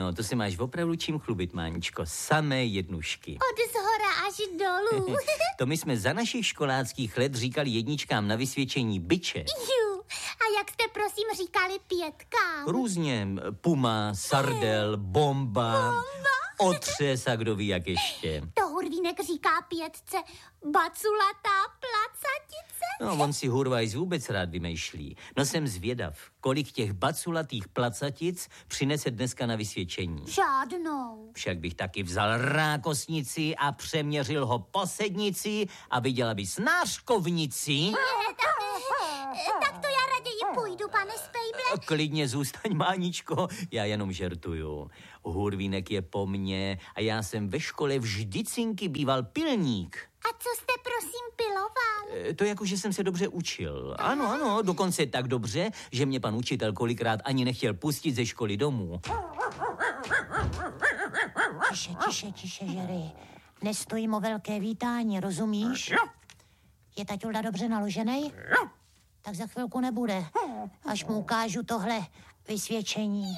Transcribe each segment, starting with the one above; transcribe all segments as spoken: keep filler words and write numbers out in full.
No, to se máš opravdu čím chlubit, Máničko. Samé jednušky. Od zhora až dolů. To my jsme za našich školáckých let říkali jedničkám na vysvědčení biče. Ju, a jak jste prosím říkali pětkám? Různě. Puma, sardel, bomba, Bomba? otřes a kdo ví jak ještě. To Hurvínek říká pětce baculatá placatice. No, on si Hurvajs vůbec rád vymýšlí. No jsem zvědav, kolik těch baculatých placatic přinese dneska na vysvědčení. Žádnou. Však bych taky vzal rákosnici a přeměřil ho po sednici a viděla bys nářkovnici. Tak to já raději půjdu, pane Spejble. Klidně zůstaň, Máničko, já jenom žertuju. Hurvínek je po mně a já jsem ve škole vždycinky býval pilník. A co jste prosím piloval? E, to jako, že jsem se dobře učil. Ano, ano, dokonce tak dobře, že mě pan učitel kolikrát ani nechtěl pustit ze školy domů. Tiše, tiše, tiše, Jerry. Nestojím o velké vítání, rozumíš? Je taťulda dobře naložený? Tak za chvilku nebude, až mu ukážu tohle vysvědčení.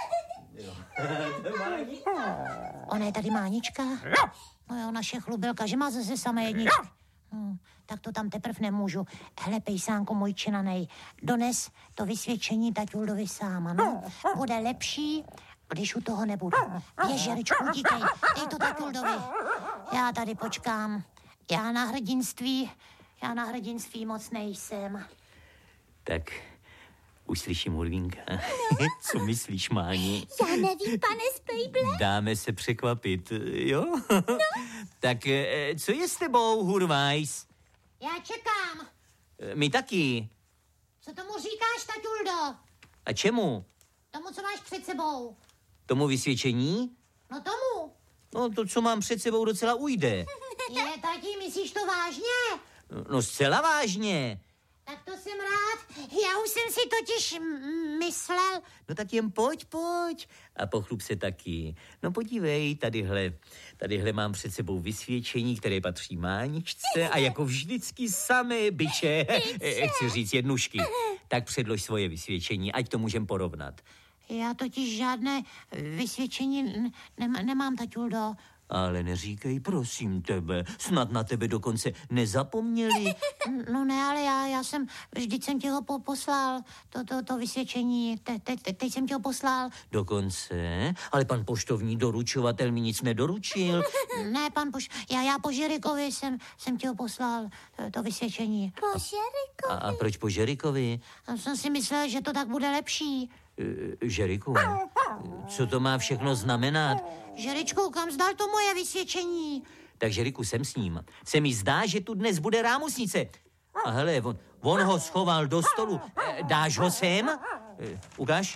Ona je tady Mánička? No jo, naše chlubelka, že má zase samé jedničky. Hmm, tak to tam teprv nemůžu. Hele, pejsánko můj činanej, dones to vysvědčení taťuldovi sám, no. Bude lepší, když u toho nebudu. Běž, Žeričku, utíkej, dej to taťuldovi. Já tady počkám. Já na hrdinství, já na hrdinství moc nejsem. Tak už slyším Hurvínka. No. Co myslíš, Máni? Já nevím, pane Spejble. Dáme se překvapit, jo? No. Tak co je s tebou, Hurvajs? Já čekám. My taky. Co tomu říkáš, taťuldo? A čemu? Tomu, co máš před sebou. Tomu vysvědčení? No tomu. No to, co mám před sebou, docela ujde. Je, tati, myslíš to vážně? No zcela vážně. Tak to jsem rád. Já už jsem si totiž m- myslel. No tak jen pojď, pojď. A pochlup se taky. No podívej, tadyhle, tadyhle mám před sebou vysvědčení, které patří Máničce a jako vždycky samé biče, eh, chci říct jednušky. Tak předlož svoje vysvědčení, ať to můžem porovnat. Já totiž žádné vysvědčení ne- nemám, taťuldo. Ale neříkej, prosím tebe, snad na tebe dokonce nezapomněli. No ne, ale já, já jsem, vždyť jsem ti ho po, poslal, to, to, to vysvědčení, te, te, te, teď jsem ti ho poslal. Dokonce? Ale pan poštovní doručovatel mi nic nedoručil. Ne, pan Poš, já, já po Žerikovi jsem, jsem ti ho poslal, to, to vysvědčení. Po Žerikovi? A, a proč po Žerikovi? Já jsem si myslel, že to tak bude lepší. E, Žeriku, co to má všechno znamenat? Žeričku, kam zdal to moje vysvědčení? Tak Žeriku, jsem s ním. Se mi zdá, že tu dnes bude rámusnice. A hele, on, on ho schoval do stolu. E, dáš ho sem? E, ukáž?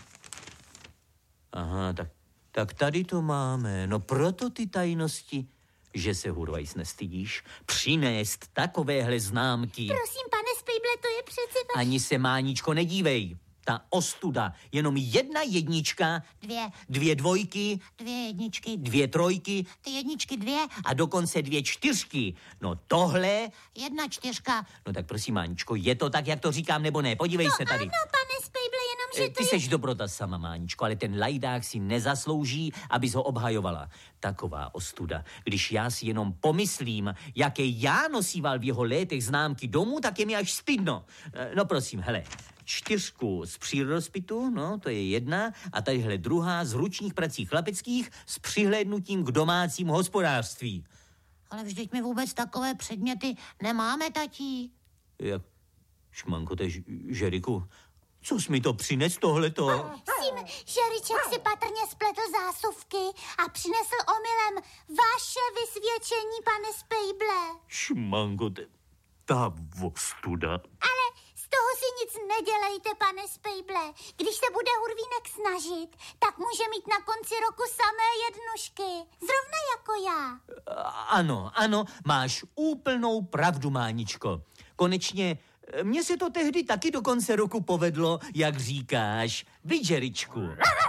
Aha, tak, tak tady to máme. No proto ty tajnosti, že se, Hurvajs, nestydíš přinést takovéhle známky. Prosím, pane Spejble, to je přece vaš... Ani se, Máničko, nedívej. Ta ostuda, jenom jedna jednička, Dvě. dvě dvojky, Dvě jedničky. dvě trojky Ty jedničky dvě. a dokonce dvě čtyřky. No tohle, Jedna čtyřka. no tak prosím, Máničko, je to tak, jak to říkám, nebo ne? Podívej se tady. Ano, pane Spejble, jenom, že Ty to seš dobrota sama, Máničko, ale ten lajdák si nezaslouží, abys ho obhajovala. Taková ostuda. Když já si jenom pomyslím, jaké já nosíval v jeho létech známky domů, tak je mi až stydno. No prosím, hele, čtyřku z přírodospitu, no to je jedna, a tadyhle druhá z ručních prací chlapeckých s přihlédnutím k domácímu hospodářství. Ale vždyť my vůbec takové předměty nemáme, tatí. Jak? Šmanko, to je Žeriku. Co jsi mi to přines, tohleto? Sím, Žeriček si patrně spletl zásuvky a přinesl omylem vaše vysvědčení, pane Spejble. Šmanko, te, ta ostuda. Ale z toho si nic nedělejte, pane Spejble. Když se bude Hurvínek snažit, tak může mít na konci roku samé jednušky. Zrovna jako já. Ano, ano, máš úplnou pravdu, Máničko. Konečně, mně se to tehdy taky do konce roku povedlo, jak říkáš. Viď, Žeričku?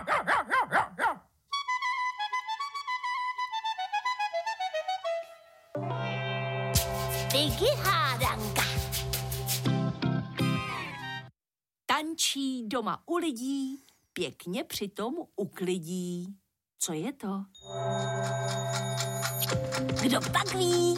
Piggy hádanka. Tančí doma u lidí, pěkně přitom uklidí. Co je to? Kdo pak ví?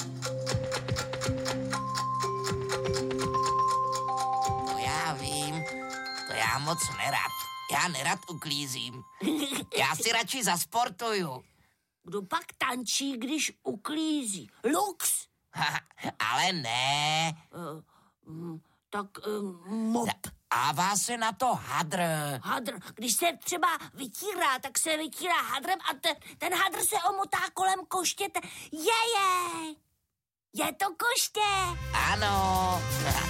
To já vím. To já moc nerad. Já nerad uklízím. Já si radši zasportuju. Kdo pak tančí, když uklízí? Lux? Ale ne. Uh, um, tak um, mop. Ává se na to hadr. Hadr. Když se třeba vytírá, tak se vytírá hadrem a ten, ten hadr se omotá kolem koště. Je, je. Je to koště. Ano.